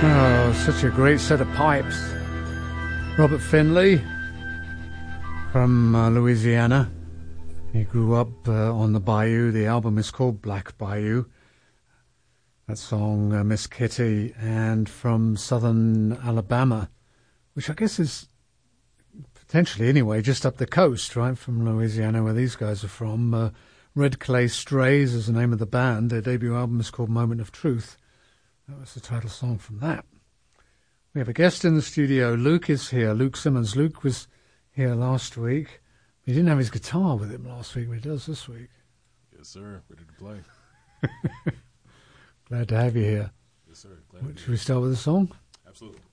Oh, such a great set of pipes. Robert Finley from Louisiana. He grew up on the bayou. The album is called Black Bayou. That song, Miss Kitty, and from southern Alabama, which I guess is potentially, anyway, just up the coast, right, from Louisiana, where these guys are from. Red Clay Strays is the name of the band. Their debut album is called Moment of Truth. That was the title song from that. We have a guest in the studio. Luke is here. Luke Simmons. Luke was here last week. He didn't have his guitar with him last week, but he does this week. Yes, sir. Ready to play. Glad to have you here. Yes, sir. Glad to be Should here. we start with a song? Absolutely.